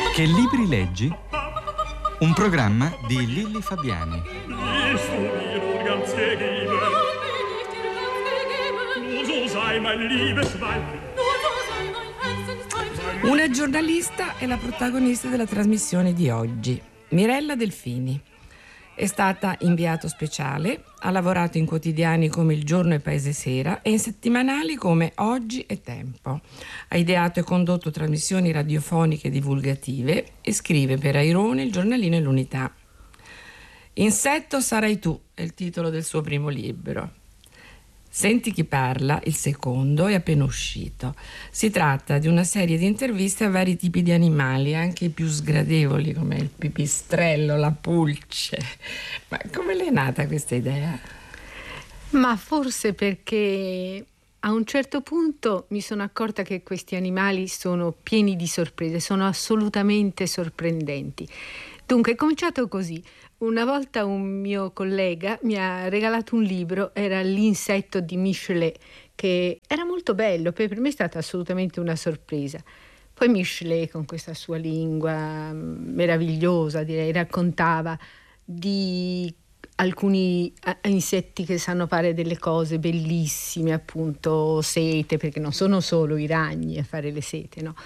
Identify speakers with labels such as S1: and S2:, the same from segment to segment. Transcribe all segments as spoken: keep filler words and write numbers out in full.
S1: Che libri leggi? Un programma di Lilli Fabiani.
S2: Una giornalista è la protagonista della trasmissione di oggi, Mirella Delfini. È stata inviato speciale, ha lavorato in quotidiani come Il Giorno e Paese Sera e in settimanali come Oggi e Tempo. Ha ideato e condotto trasmissioni radiofoniche e divulgative e scrive per Airone, Il Giornalino e l'Unità. Insetto sarai tu è il titolo del suo primo libro. Senti chi parla, il secondo, è appena uscito. Si tratta di una serie di interviste a vari tipi di animali, anche i più sgradevoli come il pipistrello, la pulce. Ma come le è nata questa idea?
S3: Ma forse perché a un certo punto mi sono accorta che questi animali sono pieni di sorprese, sono assolutamente sorprendenti. Dunque è cominciato così. Una volta un mio collega mi ha regalato un libro, era L'insetto di Michelet, che era molto bello, per me è stata assolutamente una sorpresa. Poi Michelet, con questa sua lingua meravigliosa, direi, raccontava di alcuni insetti che sanno fare delle cose bellissime, appunto sete, perché non sono solo i ragni a fare le sete, no?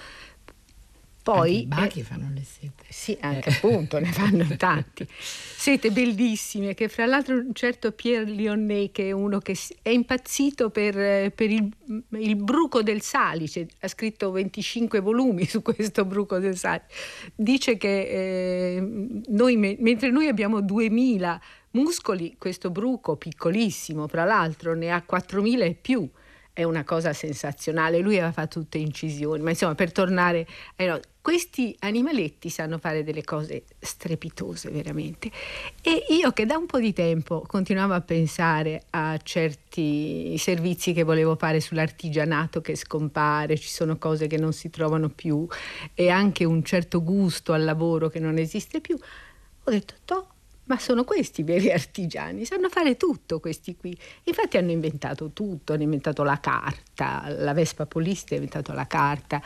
S3: Poi,
S2: anche i bachi
S3: eh,
S2: fanno le sete.
S3: Sì, anche
S2: eh.
S3: appunto, ne fanno tanti. Sete bellissime, che fra l'altro un certo Pierre Lyonnais, che è uno che è impazzito per, per il, il bruco del salice, ha scritto venticinque volumi su questo bruco del salice. Dice che eh, noi, mentre noi abbiamo duemila muscoli, questo bruco piccolissimo, fra l'altro, ne ha quattromila e più. È una cosa sensazionale. Lui aveva fatto tutte incisioni, ma insomma, per tornare ai no, questi animaletti sanno fare delle cose strepitose veramente. E io, che da un po' di tempo continuavo a pensare a certi servizi che volevo fare sull'artigianato che scompare, ci sono cose che non si trovano più e anche un certo gusto al lavoro che non esiste più, ho detto toh, ma sono questi i veri artigiani, sanno fare tutto questi qui. Infatti hanno inventato tutto, hanno inventato la carta, la Vespa Polista ha inventato la carta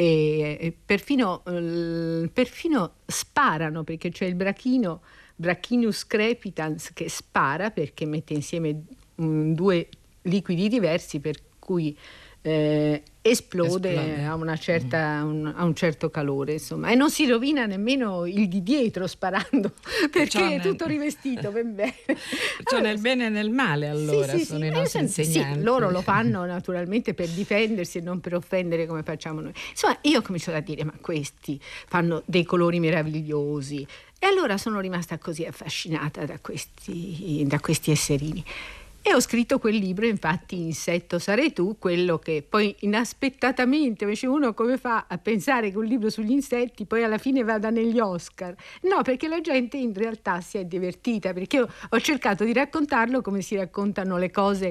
S3: e, e perfino, eh, perfino sparano, perché c'è il brachino, Brachinus crepitans, che spara perché mette insieme um, due liquidi diversi per cui eh, esplode, esplode a una certa un, a un certo calore, insomma, e non si rovina nemmeno il di dietro sparando, perché
S2: Ciò
S3: è
S2: nel...
S3: tutto rivestito ben bene.
S2: Cioè nel bene e nel male, allora,
S3: sì, sì,
S2: sono
S3: sì,
S2: i nostri insegnanti.
S3: Sì, loro lo fanno naturalmente per difendersi e non per offendere come facciamo noi. Insomma, io comincio a dire, ma questi fanno dei colori meravigliosi, e allora sono rimasta così affascinata da questi, da questi esserini. E ho scritto quel libro, infatti, Insetto sarai tu, quello che poi inaspettatamente, invece uno come fa a pensare che un libro sugli insetti poi alla fine vada negli Oscar? No, perché la gente in realtà si è divertita, perché io ho cercato di raccontarlo come si raccontano le cose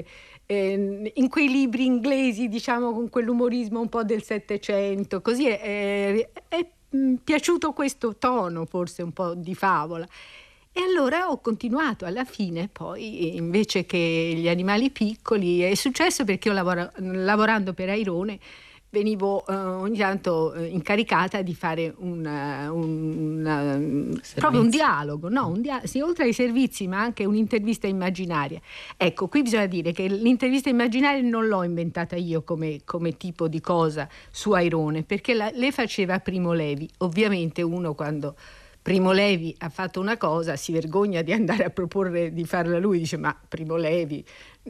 S3: eh, in quei libri inglesi, diciamo, con quell'umorismo un po' del Settecento, così è, è, è piaciuto questo tono, forse un po' di favola. E allora ho continuato, alla fine poi, invece che gli animali piccoli, è successo perché io lavoro, lavorando per Airone venivo eh, ogni tanto eh, incaricata di fare una, una, proprio un dialogo, no, un dia- sì, oltre ai servizi, ma anche un'intervista immaginaria. Ecco, qui bisogna dire che l'intervista immaginaria non l'ho inventata io come, come tipo di cosa su Airone, perché la, le faceva Primo Levi. Ovviamente uno, quando Primo Levi ha fatto una cosa, si vergogna di andare a proporre di farla lui, dice ma Primo Levi.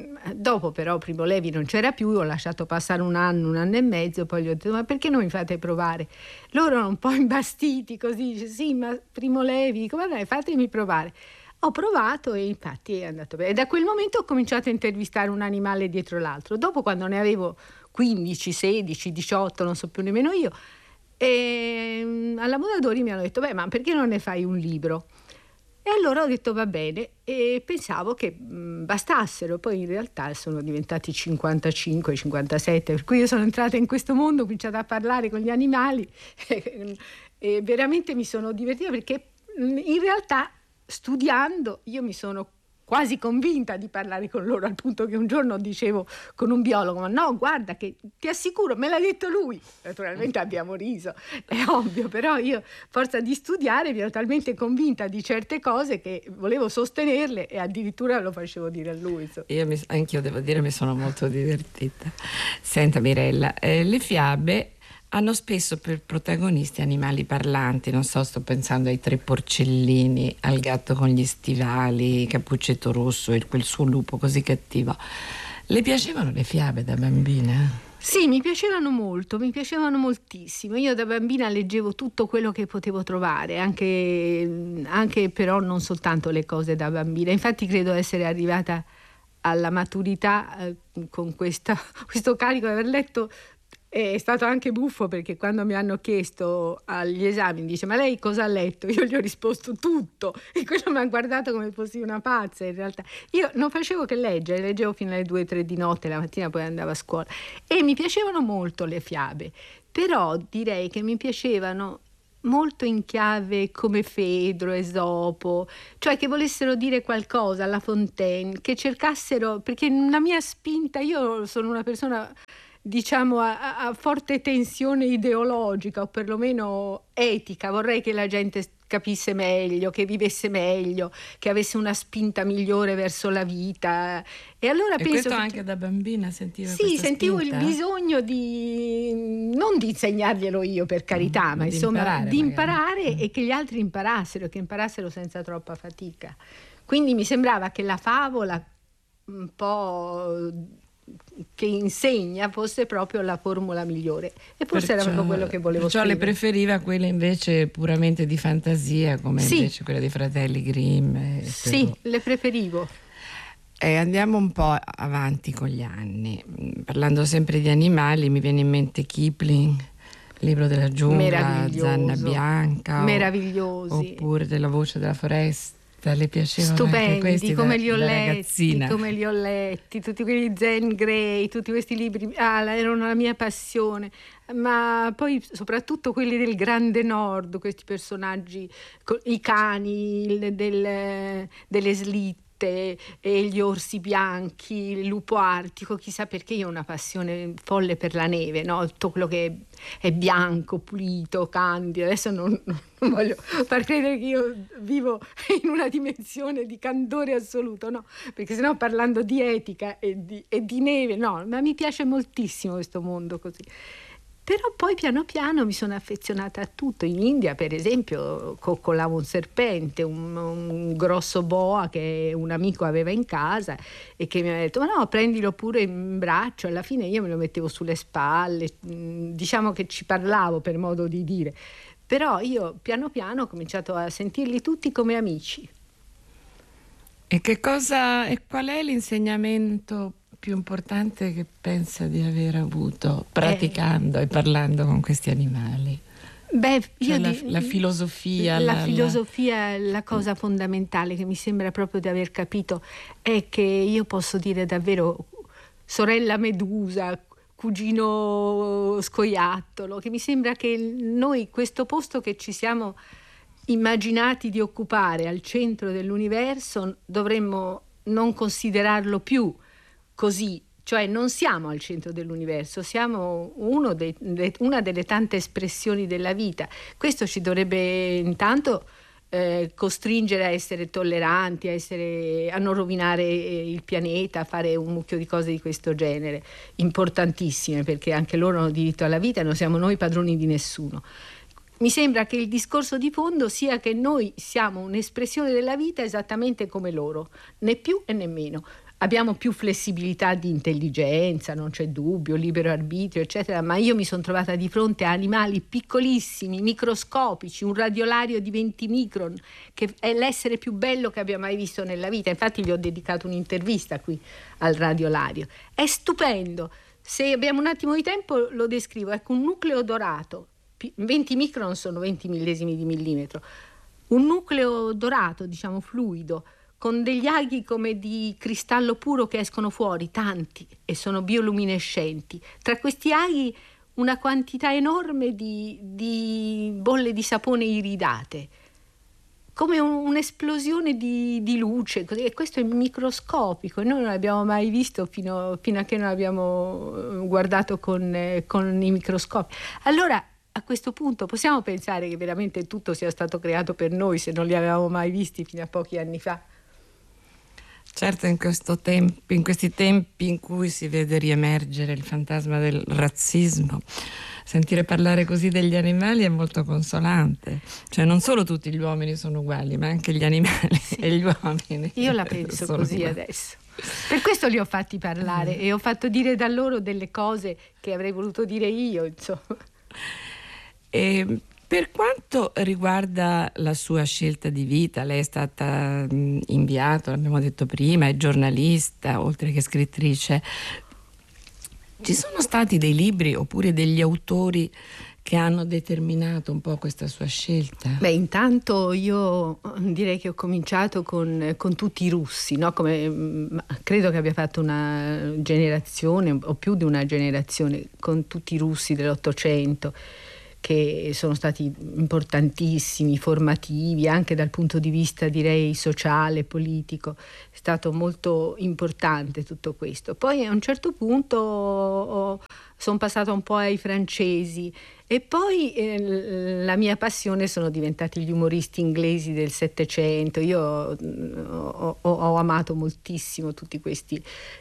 S3: Dopo però Primo Levi non c'era più, ho lasciato passare un anno, un anno e mezzo, poi gli ho detto ma perché non mi fate provare? Loro erano un po' imbastiti così, dice sì ma Primo Levi, dico vabbè fatemi provare. Ho provato e infatti è andato bene. E da quel momento ho cominciato a intervistare un animale dietro l'altro. Dopo, quando ne avevo quindici, sedici, diciotto, non so più nemmeno io, e alla Mondadori mi hanno detto beh ma perché non ne fai un libro? E allora ho detto va bene, e pensavo che mh, bastassero, poi in realtà sono diventati cinquantacinque cinquantasette, per cui io sono entrata in questo mondo, ho cominciato a parlare con gli animali e, e veramente mi sono divertita, perché mh, in realtà studiando io mi sono quasi convinta di parlare con loro, al punto che un giorno dicevo con un biologo: ma no, guarda che ti assicuro, me l'ha detto lui. Naturalmente abbiamo riso, è ovvio, però io, forza di studiare, mi ero talmente convinta di certe cose che volevo sostenerle e addirittura lo facevo dire a lui, insomma.
S2: Io mi, anch'io devo dire mi sono molto divertita. Senta Mirella, eh, le fiabe hanno spesso per protagonisti animali parlanti, non so, sto pensando ai tre porcellini, al gatto con gli stivali, Cappuccetto Rosso e quel suo lupo così cattivo. Le piacevano le fiabe da bambina?
S3: Sì, mi piacevano molto, mi piacevano moltissimo. Io da bambina leggevo tutto quello che potevo trovare, anche, anche però non soltanto le cose da bambina. Infatti credo essere arrivata alla maturità eh, con questa, questo carico di aver letto. È stato anche buffo, perché quando mi hanno chiesto agli esami, mi dice: ma lei cosa ha letto? Io gli ho risposto tutto, e quello mi ha guardato come fossi una pazza. In realtà io non facevo che leggere, leggevo fino alle due o tre di notte, la mattina poi andavo a scuola, e mi piacevano molto le fiabe, però direi che mi piacevano molto in chiave come Fedro, Esopo, cioè che volessero dire qualcosa, La Fontaine, che cercassero, perché la mia spinta, io sono una persona diciamo a, a forte tensione ideologica, o perlomeno etica. Vorrei che la gente capisse meglio, che vivesse meglio, che avesse una spinta migliore verso la vita. E allora
S2: e
S3: penso
S2: questo
S3: che
S2: anche da bambina sentiva
S3: sì,
S2: questa
S3: sentivo
S2: spinta?
S3: il bisogno di non di insegnarglielo io, per carità,
S2: Mm,
S3: ma
S2: di
S3: insomma
S2: imparare,
S3: di
S2: magari.
S3: imparare
S2: Mm.
S3: e che gli altri imparassero, e che imparassero senza troppa fatica. Quindi mi sembrava che la favola un po' che insegna fosse proprio la formula migliore, e forse era proprio quello che volevo
S2: perciò
S3: scrivere.
S2: le preferiva quelle invece puramente di fantasia, come
S3: Sì.
S2: invece quella dei fratelli Grimm e
S3: Sì,
S2: Perrault.
S3: le preferivo.
S2: E andiamo un po' avanti con gli anni. Parlando sempre di animali, mi viene in mente Kipling, Libro della giungla,
S3: Meraviglioso.
S2: Zanna bianca, o-
S3: Meravigliosi.
S2: oppure Della voce della foresta. Le piacevano anche
S3: Stupendi,
S2: questi
S3: come
S2: da,
S3: li ho
S2: da
S3: letti,
S2: ragazzina?
S3: come li ho letti, tutti quelli Zen Grey, tutti questi libri, ah, la- erano la mia passione, ma poi soprattutto quelli del Grande Nord, questi personaggi, co- i cani il- del- delle slitte e gli orsi bianchi, il lupo artico. Chissà perché io ho una passione folle per la neve, no? Tutto quello che è, è bianco, pulito, candido. Adesso non, non voglio far credere che io vivo in una dimensione di candore assoluto, no, perché sennò parlando di etica e di, e di neve, no, ma mi piace moltissimo questo mondo così. Però poi piano piano mi sono affezionata a tutto. In India, per esempio, coccolavo un serpente, un, un grosso boa che un amico aveva in casa, e che mi ha detto: ma no, prendilo pure in braccio. Alla fine io me lo mettevo sulle spalle, diciamo che ci parlavo, per modo di dire. Però io piano piano ho cominciato a sentirli tutti come amici.
S2: E che cosa e qual è l'insegnamento più importante che pensa di aver avuto praticando eh, e parlando con questi animali?
S3: Beh, io
S2: cioè la,
S3: di,
S2: la filosofia.
S3: La,
S2: la
S3: filosofia, la... la cosa fondamentale che mi sembra proprio di aver capito è che io posso dire davvero sorella Medusa, cugino scoiattolo, che mi sembra che noi questo posto che ci siamo immaginati di occupare al centro dell'universo dovremmo non considerarlo più così, cioè non siamo al centro dell'universo, siamo uno dei, de, una delle tante espressioni della vita. Questo ci dovrebbe intanto eh, costringere a essere tolleranti, a, essere, a non rovinare il pianeta, a fare un mucchio di cose di questo genere, importantissime, perché anche loro hanno diritto alla vita e non siamo noi padroni di nessuno. Mi sembra che il discorso di fondo sia che noi siamo un'espressione della vita esattamente come loro, né più e né meno. Abbiamo più flessibilità di intelligenza, non c'è dubbio, libero arbitrio, eccetera, ma io mi sono trovata di fronte a animali piccolissimi, microscopici, un radiolario di venti micron, che è l'essere più bello che abbia mai visto nella vita. Infatti gli ho dedicato un'intervista qui al radiolario. È stupendo. Se abbiamo un attimo di tempo lo descrivo. Ecco, un nucleo dorato, venti micron sono venti millesimi di millimetro, un nucleo dorato, diciamo fluido, con degli aghi come di cristallo puro che escono fuori, tanti, e sono bioluminescenti. Tra questi aghi una quantità enorme di, di bolle di sapone iridate. come un, un'esplosione di, di luce, così, e questo è microscopico, noi non l'abbiamo mai visto fino, fino a che non abbiamo guardato con, eh, con i microscopi. Allora a questo punto possiamo pensare che veramente tutto sia stato creato per noi se non li avevamo mai visti fino a pochi anni fa?
S2: Certo, in, questo tempo, in questi tempi in cui si vede riemergere il fantasma del razzismo, sentire parlare così degli animali è molto consolante. Cioè non solo tutti gli uomini sono uguali, ma anche gli animali sì. e gli uomini.
S3: Io la penso così uguali. Adesso. Per questo li ho fatti parlare mm. e ho fatto dire da loro delle cose che avrei voluto dire io, insomma.
S2: E per quanto riguarda la sua scelta di vita, lei è stata inviata, l'abbiamo detto prima, è giornalista, oltre che scrittrice. Ci sono stati dei libri oppure degli autori che hanno determinato un po' questa sua scelta?
S3: Beh, intanto io direi che ho cominciato con, con tutti i russi, no? Come, credo che abbia fatto una generazione o più di una generazione con tutti i russi dell'Ottocento, che sono stati importantissimi, formativi, anche dal punto di vista, direi, sociale, politico. È stato molto importante tutto questo. Poi a un certo punto ho, sono passata un po' ai francesi e poi eh, la mia passione sono diventati gli umoristi inglesi del Settecento. Io ho, ho, ho amato moltissimo tutti questi.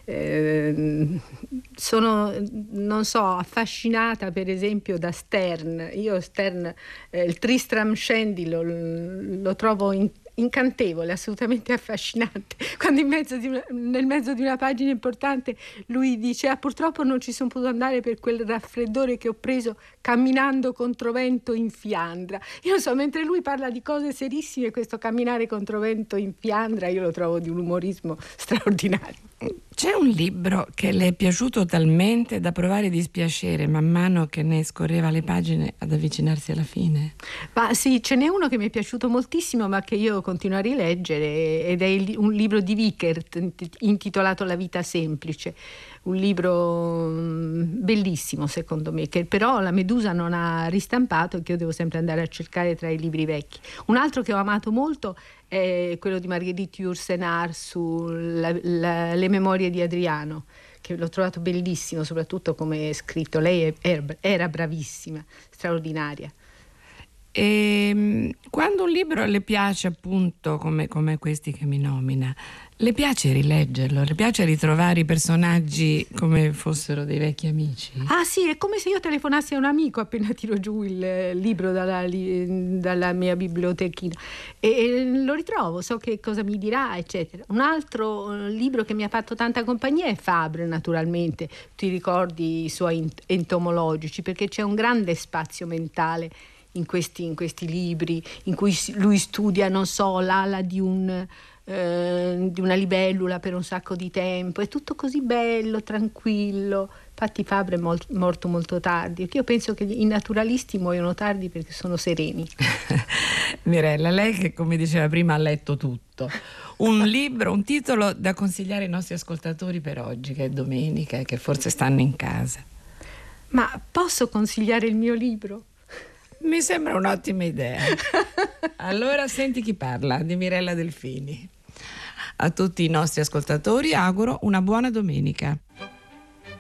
S3: Eh, sono, non so, affascinata per esempio da Sterne. Io Sterne, eh, il Tristram Shandy lo, lo trovo in, incantevole, assolutamente affascinante. Quando in mezzo di una, nel mezzo di una pagina importante lui dice: ah, purtroppo non ci sono potuto andare per quel raffreddore che ho preso camminando controvento in Fiandra. Io non so, mentre lui parla di cose serissime, questo camminare controvento in Fiandra io lo trovo di un umorismo straordinario.
S2: C'è un libro che le è piaciuto talmente da provare dispiacere man mano che ne scorreva le pagine ad avvicinarsi alla fine?
S3: Ma sì, ce n'è uno che mi è piaciuto moltissimo ma che io continuo a rileggere ed è il, un libro di Vickert intitolato La vita semplice, un libro bellissimo secondo me, che però la Medusa non ha ristampato e che io devo sempre andare a cercare tra i libri vecchi. Un altro che ho amato molto è quello di Marguerite Yourcenar sulle memorie di Adriano, che l'ho trovato bellissimo, soprattutto come è scritto. Lei era bravissima, straordinaria.
S2: E quando un libro le piace, appunto, come, come questi che mi nomina, le piace rileggerlo? Le piace ritrovare i personaggi come fossero dei vecchi amici?
S3: Ah sì, è come se io telefonassi a un amico appena tiro giù il libro dalla, dalla mia bibliotechina e, e lo ritrovo, so che cosa mi dirà, eccetera. Un altro libro che mi ha fatto tanta compagnia è Fabre, naturalmente. Tu ricordi i suoi entomologici, perché c'è un grande spazio mentale in questi, in questi libri in cui lui studia, non so, l'ala di un eh, di una libellula per un sacco di tempo. È tutto così bello, tranquillo. Infatti Fabre è mol- morto molto tardi. Io penso che i naturalisti muoiono tardi perché sono sereni.
S2: Mirella, lei che, come diceva prima, ha letto tutto. Un libro, un titolo da consigliare ai nostri ascoltatori per oggi, che è domenica e che forse stanno in casa.
S3: Ma posso consigliare il mio libro?
S2: Mi sembra un'ottima idea. Allora senti chi parla, di Mirella Delfini. A tutti i nostri ascoltatori auguro una buona domenica.